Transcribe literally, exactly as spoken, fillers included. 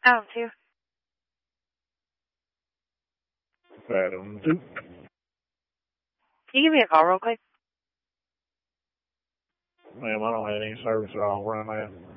Oh, two. Adam, two. Can you give me a call real quick? Ma'am, I don't have any service at all. Run that.